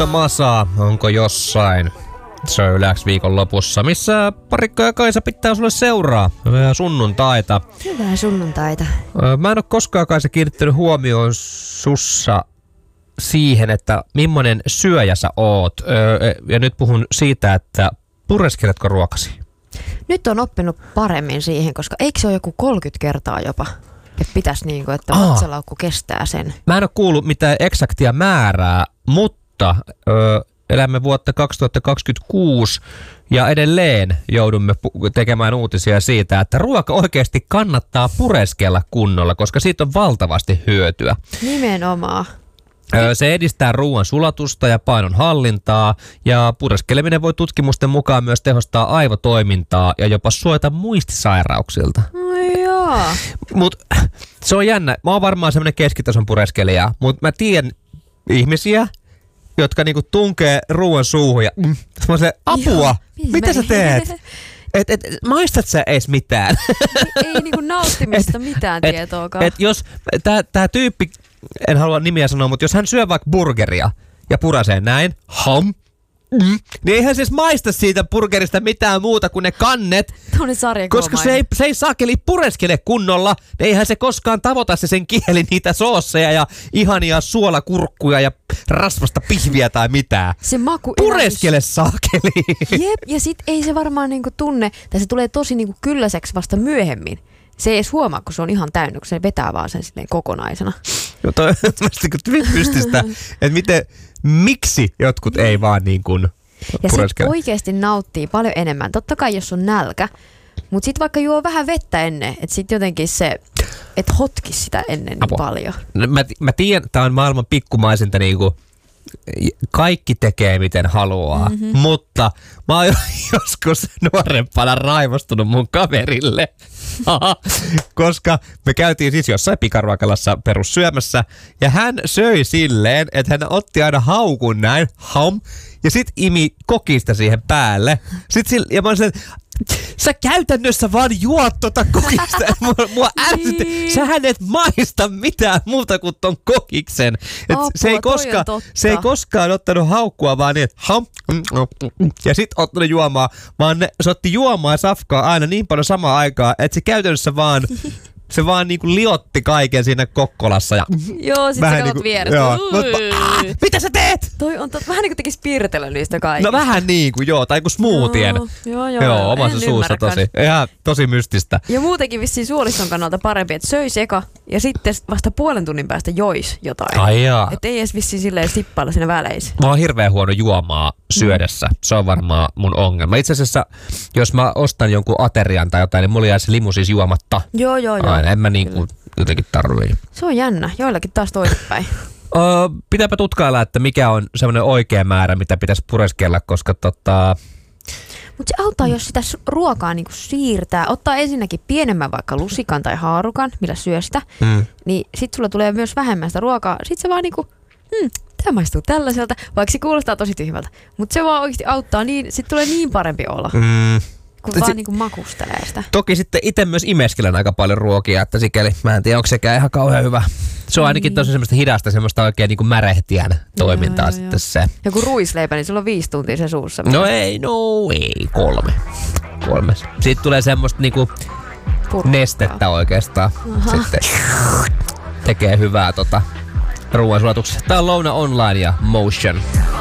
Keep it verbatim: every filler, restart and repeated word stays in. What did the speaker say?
Juusto Masa, onko jossain? Se on yleensä viikon lopussa, missä Parikka ja Kaisa pitää sulle seuraa sunnuntaita. Hyvää sunnuntaita. Mä en ole koskaan, Kaisa, kiinnittänyt huomioon sussa siihen, että millainen syöjä sä oot. Ja nyt puhun siitä, että pureskeletko ruokasi? Nyt on oppinut paremmin siihen, koska eikö se ole joku kolmekymmentä kertaa jopa? Että pitäisi niin kuin, että vatsalaukku kestää sen. Mä en ole kuullut mitään eksaktia määrää, mutta ö, elämme vuotta kaksituhattakaksikymmentäkuusi ja edelleen joudumme pu- tekemään uutisia siitä, että ruoka oikeasti kannattaa pureskella kunnolla, koska siitä on valtavasti hyötyä. Nimenomaan. Se edistää ruoan sulatusta ja painon hallintaa, ja pureskeleminen voi tutkimusten mukaan myös tehostaa aivotoimintaa ja jopa suojata muistisairauksilta. No joo. Mut se on jännä. Mä oon varmaan semmonen keskitason pureskelija, mutta mä tiedän ihmisiä, jotka niinku tunkee ruoan suuhun ja mm, mä se, apua, joo, mitä sä teet? Et, et, maistat sä ees mitään? Ei, ei niinku nauttimista et, mitään et, tietoakaan. Et jos tää, tää tyyppi, en halua nimiä sanoa, mutta jos hän syö vaikka burgeria ja purasee näin, ham, mm, niin eihän se maista siitä burgerista mitään muuta kuin ne kannet. Koska se ei, se ei saakeli pureskele kunnolla, niin eihän se koskaan tavoita se sen kieli niitä soosseja ja ihania suolakurkkuja ja rasvasta pihviä tai mitään. Se maku pureskele saakeli. Jep, ja sit ei se varmaan niinku tunne, tai se tulee tosi niinku kylläiseksi vasta myöhemmin. Se ei edes huomaa, kun se on ihan täynnä, kun se vetää vaan sen silleen kokonaisena. Joo, toi on mystistä, että miten, miksi jotkut ei vaan niin kuin ja sit oikeesti nauttii paljon enemmän. Totta kai, jos on nälkä, mutta sit vaikka juo vähän vettä ennen, että sit jotenkin se, että hotkis sitä ennen niin paljon. No, mä, mä tiedän, tää on maailman pikkumaisinta niinku, kaikki tekee miten haluaa, mm-hmm. mutta mä oon joskus nuorempana raivostunut mun kaverille. Koska me käytiin siis jossain pikaruokalassa perussyömässä ja hän söi silleen, että hän otti aina haukun näin, ham, ja sit imi kokista siihen päälle. Sit sille, ja mä olin silleen, sä käytännössä vaan juot tota kokista. Mua, mua ärsytti. Sähän et maista mitään muuta kuin ton kokiksen. Et Apua, se, ei koska, se ei koskaan ottanut haukkua vaan niin, että ham, ja sit ottanut juomaa, vaan ne, se otti juomaa ja safkaa aina niin paljon samaan aikaan, että se käytännössä vaan se vaan niinku liotti kaiken siinä kokkolassa. Ja joo, sit sä katot niinku, vierestä. Joo, mitä sä teet? Toi on tot, vähän niinku tekis piirtelö niistä kaikista. No vähän niinku joo, tai kuin smoothien. Joo, joo, joo. Joo, omassa suussa tosi. Ihan tosi mystistä. Ja muutenkin vissiin suoliston kannalta parempi, että söisi eka ja sitten vasta puolen tunnin päästä jois jotain. Ai jaa. Että ei edes vissiin silleen sippailla siinä väleissä. Mä oon hirveän huono juomaa syödessä. Mm. Se on varmaan mun ongelma. Itse asiassa, jos mä ostan jonkun aterian tai jotain, niin mulla jää se limu siis juomatta. Joo, joo, joo. Aina, en mä niinku jotenkin tarvii. Se on jännä. Joillakin taas toisinpäin. öö, pitääpä tutkailla, että mikä on semmoinen oikea määrä, mitä pitäisi pureskella, koska tota... Mutta se auttaa, jos sitä ruokaa niinku siirtää. Ottaa ensinnäkin pienemmän vaikka lusikan tai haarukan, millä syö sitä. Mm. Niin sit sulla tulee myös vähemmän sitä ruokaa. Sit se vaan niinku, hmm, tää maistuu tällaiselta, vaikka se kuulostaa tosi tyhmältä. Mutta se vaan oikeasti auttaa, niin sit tulee niin parempi olo. Mm. Kun vaan niinku makustelee sitä. Toki sitten itse myös imeskelen aika paljon ruokia, että sikäli mä en tiedä, onko sekään ihan kauhean hyvä. Se on ainakin tosi semmoista hidasta, semmoista oikein niinku märehtijän toimintaa joo, joo, sitten se. Joku ruisleipä, niin sulla on viisi tuntia se suussa. No ei, no ei, kolme. Kolme. Sitten tulee semmoista niinku nestettä oikeastaan. Aha. Sitten tekee hyvää tota ruoansulatuksessa. Tää on Louna Online ja Motion.